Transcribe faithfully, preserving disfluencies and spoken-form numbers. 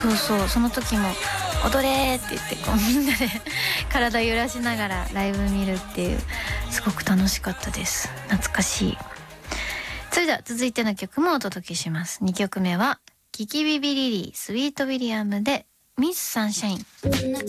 そうそう、その時も踊れって言ってこうみんなで体揺らしながらライブ見るっていう、すごく楽しかったです。懐かしい。それでは続いての曲もお届けします。にきょくめはキキビビリリースイートウィリアムでミスサンシャイン。